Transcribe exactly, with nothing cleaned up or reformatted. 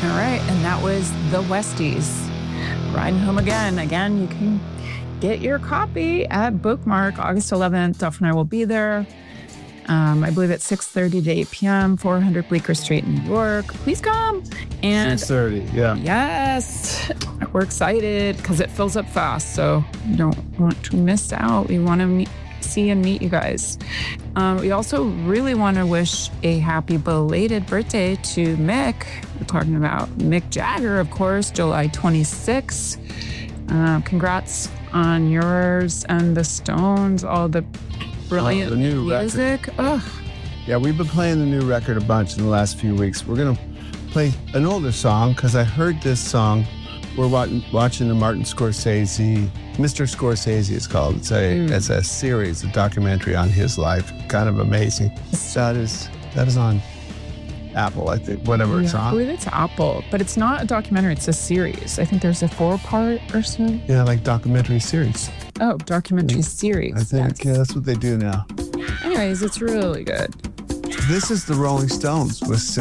All right, and that was The Westies. Riding Home Again. Again, you can get your copy at Bookmark August eleventh. Duff and I will be there. Um, I believe at six thirty to eight p.m., four hundred Bleecker Street, New York. Please come. And six thirty, yeah. Yes. We're excited because it fills up fast, so you don't want to miss out. We want to meet, see and meet you guys. Um, we also really want to wish a happy belated birthday to Mick. We're talking about Mick Jagger, of course, July twenty-sixth. Uh, congrats on yours and the Stones, all the brilliant oh, the new music. Ugh. Yeah, we've been playing the new record a bunch in the last few weeks. We're going to play an older song because I heard this song. We're watching, watching the Martin Scorsese, Mister Scorsese it's called. It's a, mm. it's a series, a documentary on his life. Kind of amazing. That is, that is on Apple, I think, whatever yeah, it's on. I believe it's Apple, but it's not a documentary, it's a series. I think there's a four-part or so. Yeah, like documentary series. Oh, documentary yeah. series. I think that's... Yeah, that's what they do now. Anyways, it's really good. This is the Rolling Stones with